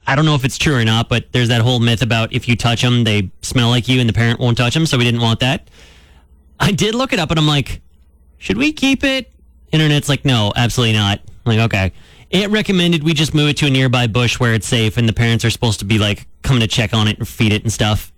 I don't know if it's true or not, but there's that whole myth about if you touch them, they smell like you and the parent won't touch them, so we didn't want that. I did look it up, and I'm like, should we keep it? Internet's like, no, absolutely not. I'm like, okay. It recommended we just move it to a nearby bush where it's safe, and the parents are supposed to be, like, coming to check on it and feed it and stuff.